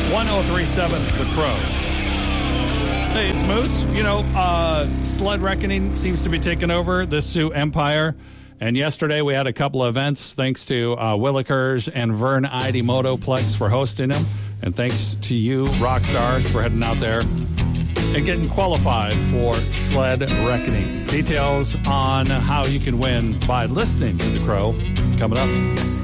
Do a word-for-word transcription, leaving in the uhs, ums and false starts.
one oh three point seven The Crow. Hey, it's Moose. You know, uh, Sled Reckoning seems to be taking over this Sioux Empire. And yesterday we had a couple of events, thanks to uh, Willikers and Vern Ide Motoplex for hosting them. And thanks to you, rock stars, for heading out there and getting qualified for Sled Reckoning. Details on how you can win by listening to The Crow coming up.